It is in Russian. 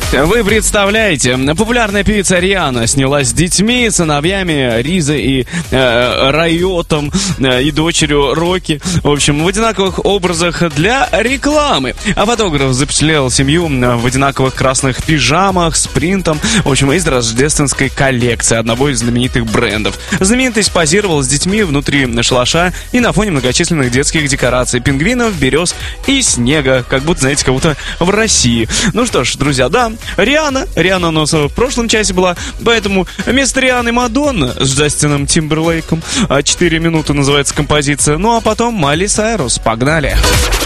Вы представляете, популярная певица Риhanna снялась с детьми, сыновьями Ризой и Райотом, и дочерью Рокки. В общем, в одинаковых образах для рекламы. А фотограф запечатлел семью в одинаковых красных пижамах с принтом, в общем, из рождественской коллекции одного из знаменитых брендов. Знаменитость позировала с детьми внутри шалаша и на фоне многочисленных детских декораций, пингвинов, берез и снега, как будто, знаете, как будто в России. Ну что ж, друзья, да, Риhanna у нас в прошлом часе была, поэтому вместо Рианны Мадонна с Джастином Тимберлейком. 4 минуты называется композиция. Ну а потом Майли Сайрус. Погнали!